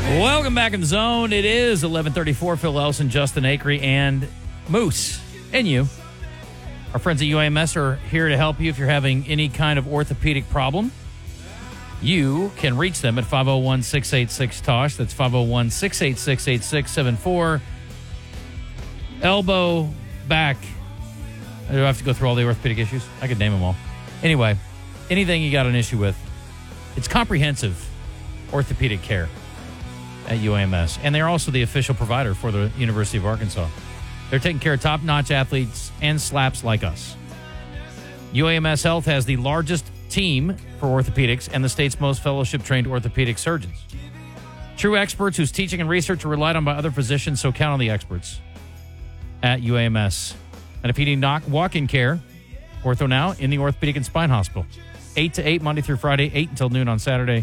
Welcome back in the zone. It is 11:34. Phil Elson, Justin Acree, and Moose, and you. Our friends at UAMS are here to help you if you're having any kind of orthopedic problem. You can reach them at 501-686-TOSH. That's 501-686-8674. Elbow, back. I do have to go through all the orthopedic issues. I could name them all. Anyway, anything you got an issue with, it's comprehensive orthopedic care at UAMS. And they're also the official provider for the University of Arkansas. They're taking care of top-notch athletes and slaps like us. UAMS Health has the largest team for orthopedics and the state's most fellowship-trained orthopedic surgeons. True experts whose teaching and research are relied on by other physicians, so count on the experts at UAMS. And if you need walk-in care, Ortho Now in the Orthopedic and Spine Hospital. 8 to 8, Monday through Friday, 8 until noon on Saturday.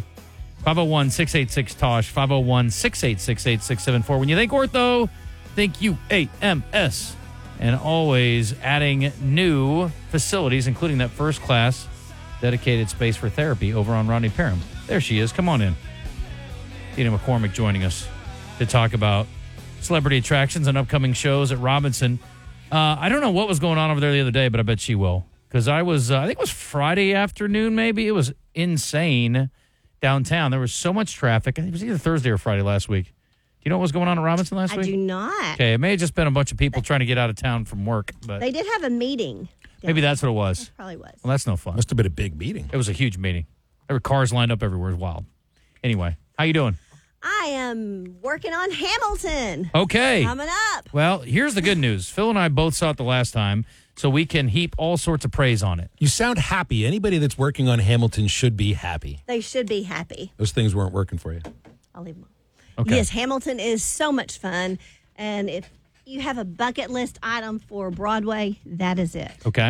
501-686-TOSH, 501-686-8674. When you think ortho, think UAMS. And always adding new facilities, including that first-class dedicated space for therapy over on Rodney Parham. There she is. Come on in. Tina McCormick joining us to talk about celebrity attractions and upcoming shows at Robinson. I don't know what was going on over there the other day, but I bet she will. Because I think it was Friday afternoon, maybe. It was insane downtown. There was so much traffic. I think it was either Thursday or Friday last week. Do you know what was going on at Robinson last week? I do not. Okay, it may have just been a bunch of people trying to get out of town from work. But they did have a meeting. Maybe that's what it was. It probably was. Well, that's no fun. Must have been a big meeting. It was a huge meeting. There were cars lined up everywhere. It was wild. Anyway, how you doing? I am working on Hamilton. Okay. Coming up. Well, here's the good news. Phil and I both saw it the last time, so we can heap all sorts of praise on it. You sound happy. Anybody that's working on Hamilton should be happy. They should be happy. Those things weren't working for you. I'll leave them on. Okay. Yes, Hamilton is so much fun. And if you have a bucket list item for Broadway, that is it. Okay.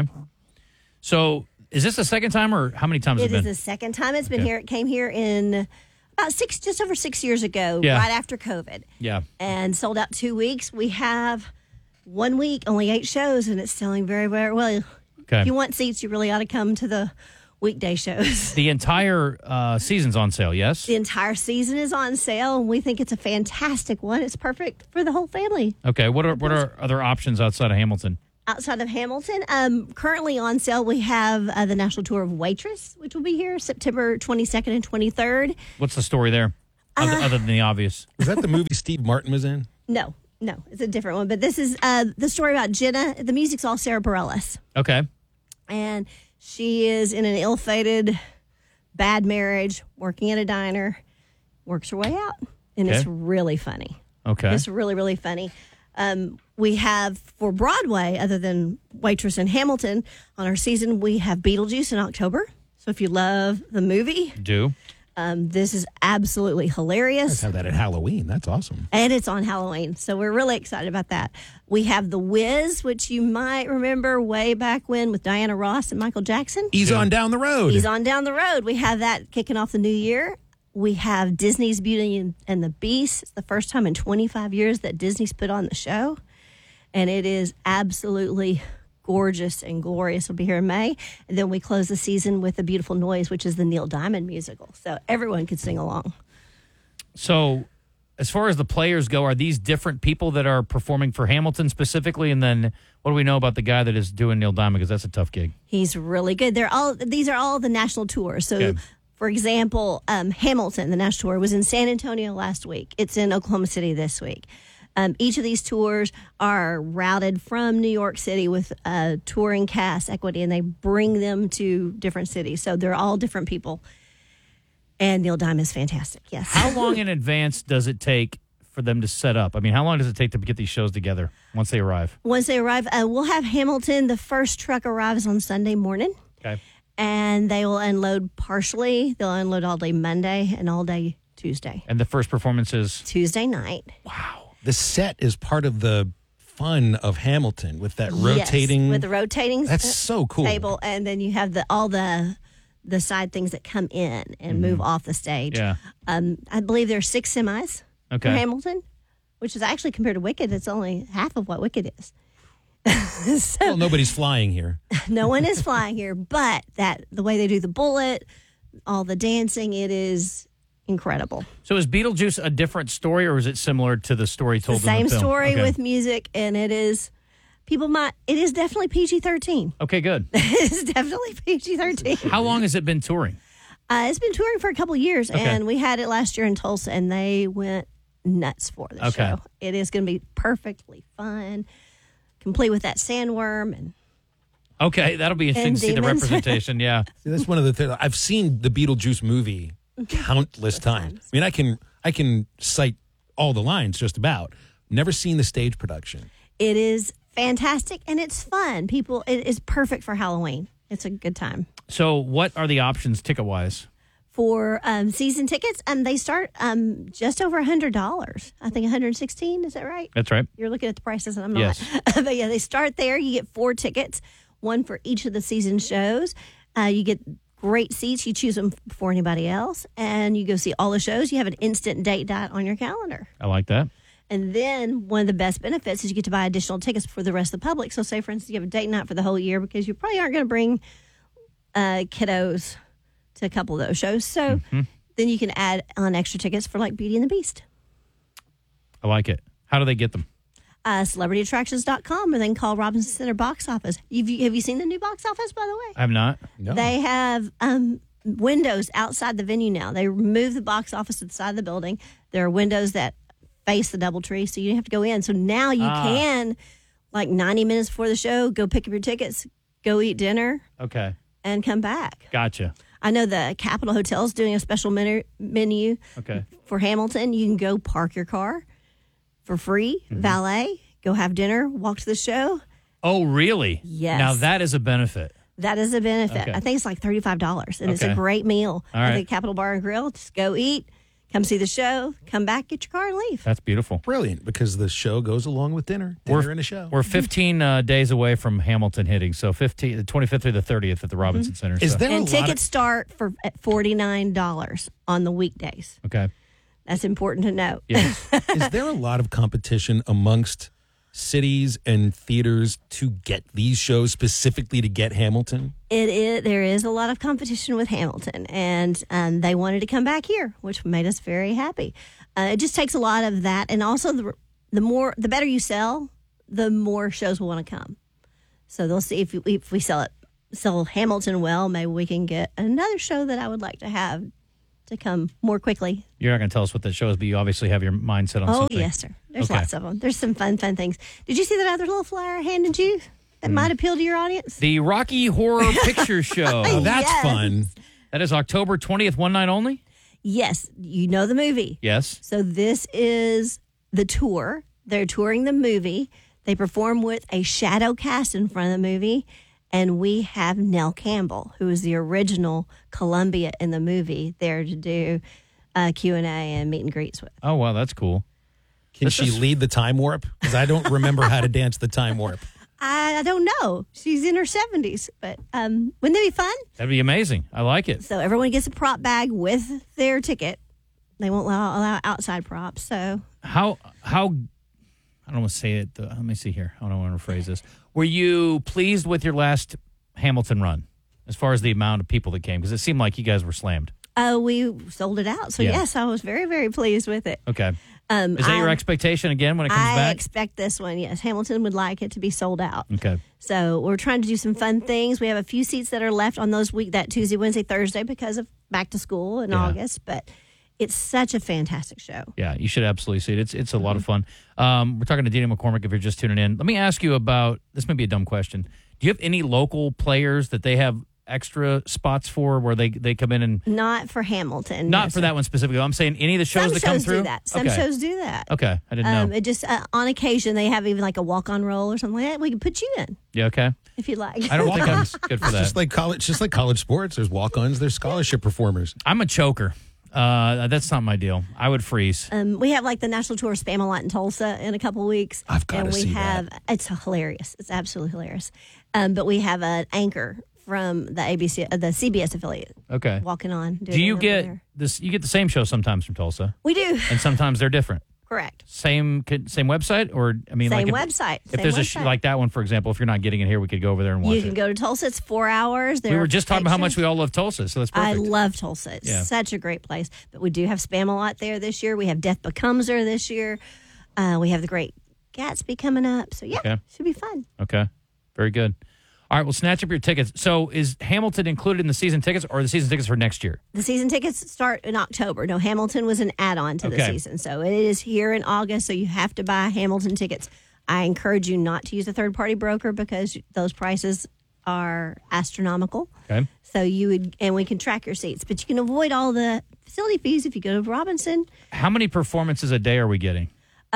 So is this the second time or how many times has It it is been? the second time it's been Okay. here. It came here in about just over 6 years ago, Yeah. right after COVID. Yeah. And sold out 2 weeks. We have 1 week, only 8 shows, and it's selling very, very well. Okay. If you want seats, you really ought to come to the weekday shows. The entire season's on sale, yes? The entire season is on sale, and we think it's a fantastic one. It's perfect for the whole family. Okay. What are other options outside of Hamilton? Outside of Hamilton, currently on sale, we have the National Tour of Waitress, which will be here September 22nd and 23rd. What's the story there? Other than the obvious. Was that the movie Steve Martin was in? No, it's a different one. But this is the story about Jenna. The music's all Sarah Bareilles. Okay. And she is in an ill-fated, bad marriage, working at a diner, works her way out. And Okay. it's really funny. Okay. It's really, really funny. We have, for Broadway, other than Waitress and Hamilton, on our season, we have Beetlejuice in October. So if you love the movie, Do. this is absolutely Let's hilarious. have that at Halloween. That's awesome. And it's on Halloween. So we're really excited about that. We have The Wiz, which you might remember way back when with Diana Ross and Michael Jackson. He's on down the road. He's on down the road. We have that kicking off the new year. We have Disney's Beauty and the Beast. It's the first time in 25 years that Disney's put on the show. And it is absolutely gorgeous and glorious. It'll be here in May. And then we close the season with The Beautiful Noise, which is the Neil Diamond musical. So everyone could sing along. So as far as the players go, are these different people that are performing for Hamilton specifically? And then what do we know about the guy that is doing Neil Diamond? Because that's a tough gig. He's really good. These are all the national tours. So, Okay. for example, Hamilton, the national tour, was in San Antonio last week. It's in Oklahoma City this week. Each of these tours are routed from New York City with a touring cast equity, and they bring them to different cities. So they're all different people. And Neil Diamond is fantastic, yes. How long in advance does it take for them to set up? I mean, how long does it take to get these shows together once they arrive? Once they arrive, we'll have Hamilton. The first truck arrives on Sunday morning. Okay. And they will unload partially. They'll unload all day Monday and all day Tuesday. And the first performance is? Tuesday night. Wow. The set is part of the fun of Hamilton with that rotating. Yes, with the rotating That's so cool. table. And then you have all the side things that come in and move off the stage. Yeah. I believe there are 6 semis for Okay. Hamilton, which is actually compared to Wicked, it's only half of what Wicked is. So Well, nobody's flying here. no one is flying here, but the way they do the bullet, all the dancing, it is incredible. So is Beetlejuice a different story, or is it similar to the story told The same in the film? story Okay. with music, and it is definitely PG-13. Okay, good. It is definitely PG-13. How long has it been touring? It's been touring for a couple of years, and we had it last year in Tulsa, and they went nuts for the show. It is going to be perfectly fun, complete with that sandworm and. Okay, that'll be interesting And to see the demons. representation. Yeah. See, that's one of the things. I've seen the Beetlejuice movie countless times. I mean, I can cite all the lines just about. Never seen the stage production. It is fantastic and it's fun. It is perfect for Halloween. It's a good time. So what are the options ticket-wise? For season tickets, they start just over $100. I think $116. Is that right? That's right. You're looking at the prices, and I'm not. Yes. But yeah, they start there. You get 4 tickets, one for each of the season shows. You get great seats. You choose them before anybody else, and you go see all the shows. You have an instant date night on your calendar. I like that. And then one of the best benefits is you get to buy additional tickets for the rest of the public. So say, for instance, you have a date night for the whole year because you probably aren't going to bring kiddos to a couple of those shows. So then you can add on extra tickets for like Beauty and the Beast. I like it. How do they get them? CelebrityAttractions.com, or then call Robinson Center box office. Have you seen the new box office, by the way? I have not. No. They have windows outside the venue now. They removed the box office to the side of the building. There are windows that face the DoubleTree, so you don't have to go in. So now you can, like 90 minutes before the show, go pick up your tickets, go eat dinner, Okay. and come back. Gotcha. I know the Capitol Hotel is doing a special menu Okay. for Hamilton. You can go park your car for free, valet, go have dinner, walk to the show. Oh, really? Yes. Now that is a benefit. That is a benefit. Okay. I think it's like $35, and it's a Okay. great meal All at right. the Capitol Bar and Grill. Just go eat, come see the show, come back, get your car, and leave. That's beautiful. Brilliant, because the show goes along with dinner and a show. We're 15 days away from Hamilton hitting, so the 25th through the 30th at the Robinson Center. Is so. there a And lot tickets start at $49 on the weekdays. Okay. That's important to note. Yes. is there a lot of competition amongst cities and theaters to get these shows, specifically to get Hamilton? There is a lot of competition with Hamilton, and they wanted to come back here, which made us very happy. It just takes a lot of that, and also the better you sell, the more shows will want to come. So they'll see if we sell Hamilton well, maybe we can get another show that I would like to have to come more quickly. You're not going to tell us what that show is, but you obviously have your mindset on Oh, something. yes, sir. There's Okay. lots of them. There's some fun things. Did you see that other little flyer I handed you that might appeal to your audience? The Rocky Horror Picture Show. Oh, that's Yes. fun. That is October 20th, one night only? Yes, you know the movie. Yes. So this is the tour. They're touring the movie. They perform with a shadow cast in front of the movie. And we have Nell Campbell, who is the original Columbia in the movie, there to do Q&A and meet and greets with. Oh, wow, that's cool. Can This she is- lead the time warp? Because I don't remember how to dance the time warp. I don't know. She's in her 70s, but wouldn't that be fun? That'd be amazing. I like it. So everyone gets a prop bag with their ticket. They won't allow outside props. So How I don't want to say it. Let me see here. I don't want to phrase this. Were you pleased with your last Hamilton run as far as the amount of people that came? Because it seemed like you guys were slammed. we sold it out. So Yeah. yes, I was very, very pleased with it. Okay. Is that your expectation again when it comes I back? expect this one. Yes, Hamilton would like it to be sold out. Okay. So we're trying to do some fun things. We have a few seats that are left on that Tuesday, Wednesday, Thursday because of back to school in Yeah. August. But it's such a fantastic show. Yeah, you should absolutely see it. It's a lot of fun. We're talking to Dina McCormick if you're just tuning in. Let me ask you about, this may be a dumb question. Do you have any local players that they have extra spots for where they come in and, Not for Hamilton. not no, for sir. that one specifically, I'm saying any of the shows Some that come shows through? do that. Some Okay. shows do that. Okay, I didn't know. It just on occasion they have even like a walk-on role or something like that. We can put you in Yeah, okay. if you'd like. I don't think I'm good for that. Just like college sports, there's walk-ons, there's scholarship performers. I'm a choker. That's not my deal. I would freeze. We have like the national tour of Spamalot in Tulsa in a couple of weeks. I've gotta and we see have that. It's hilarious. It's absolutely hilarious. But we have an anchor from the the CBS affiliate Okay. walking on. Do you doing it over get there. this? You get the same show sometimes from Tulsa, We do. and sometimes they're different. Correct. Same website, or I mean, Same like website. If Same there's website. like that one, for example, if you're not getting it here, we could go over there and watch You it. can go to Tulsa. It's 4 hours. We were just talking about how much we all love Tulsa, so that's I perfect. love Tulsa. It's Yeah. such a great place. But we do have Spam-A-Lot there this year. We have Death Becomes Her this year. We have The Great Gatsby coming up. So, yeah, Okay. should be fun. Okay, very good. All right, well, snatch up your tickets. So, is Hamilton included in the season tickets, or the season tickets for next year? The season tickets start in October. No, Hamilton was an add-on to the Okay. season. So it is here in August, so you have to buy Hamilton tickets. I encourage you not to use a third-party broker because those prices are astronomical. Okay. So and we can track your seats, but you can avoid all the facility fees if you go to Robinson. How many performances a day are we getting?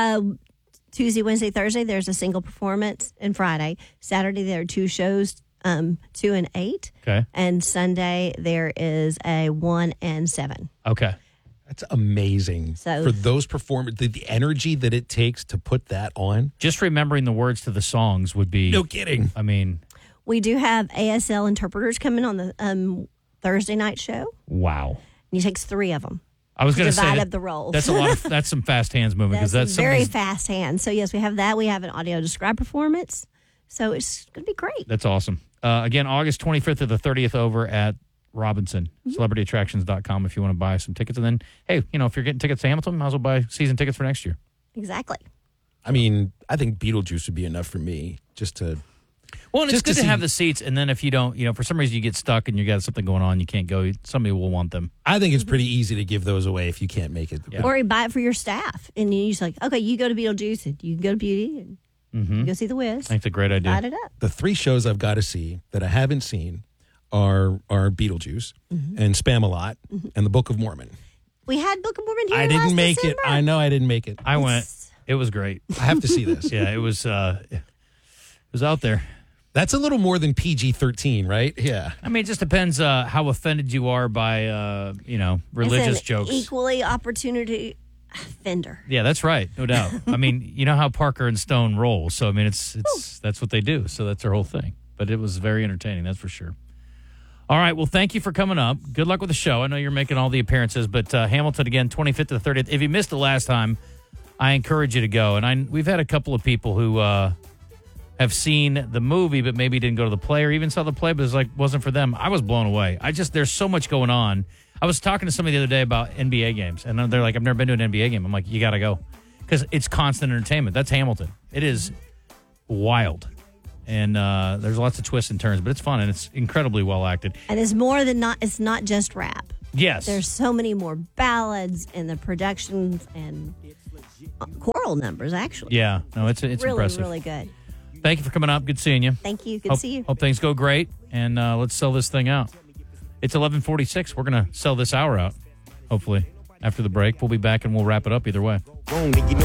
Tuesday, Wednesday, Thursday, there's a single performance, and Friday. Saturday, there are 2 shows, 2 and 8. Okay. And Sunday, there is a 1 and 7. Okay. That's amazing. So- for those performers, the energy that it takes to put that on. Just remembering the words to the songs would be. No kidding. I mean, We do have ASL interpreters coming on the Thursday night show. wow. And it takes 3 of them. I was going to say Divide that- up the roles. That's a lot of. That's some fast hands moving because that's very somebody's- fast hands. So, yes, we have that. We have an audio described performance. So it's going to be great. That's awesome. Again, August 25th to the 30th over at Robinson, celebrityattractions.com if you want to buy some tickets. And then, hey, if you're getting tickets to Hamilton, might as well buy season tickets for next year. Exactly. I mean, I think Beetlejuice would be enough for me just to. Well, and it's Just to good to see- have the seats. And then if you don't, for some reason you get stuck and you got something going on, you can't go, somebody will want them. I think it's pretty easy to give those away if you can't make it. Yeah. Or you buy it for your staff. And you just like, okay, you go to Beetlejuice and you can go to Beauty and you go see The Wiz. I think it's a great idea. Divide it up. The 3 shows I've got to see that I haven't seen are Beetlejuice and Spam-A-Lot and the Book of Mormon. We had Book of Mormon here I didn't last make December. it. I know I didn't make it. I went. It was great. I have to see this. Yeah, it was out there. That's a little more than PG-13, right? Yeah. I mean, it just depends how offended you are by, religious It's an jokes. equally opportunity offender. Yeah, that's right. No doubt. I mean, you know how Parker and Stone roll. So, I mean, it's that's what they do. So that's their whole thing. But it was very entertaining, that's for sure. All right. Well, thank you for coming up. Good luck with the show. I know you're making all the appearances, but Hamilton again, 25th to the 30th. If you missed it last time, I encourage you to go. And we've had a couple of people who have seen the movie, but maybe didn't go to the play or even saw the play, but it wasn't for them. I was blown away. There's so much going on. I was talking to somebody the other day about NBA games, and they're like, I've never been to an NBA game. I'm like, you got to go because it's constant entertainment. That's Hamilton. It is wild. And there's lots of twists and turns, but it's fun and it's incredibly well acted. And it's more than it's not just rap. Yes. There's so many more ballads and the productions and choral numbers, actually. Yeah. No, it's really, impressive. really good. Thank you for coming up. Good seeing you. Thank you. Good to see you. Hope things go great, and let's sell this thing out. It's 11:46. We're going to sell this hour out, hopefully. After the break, we'll be back and we'll wrap it up either way.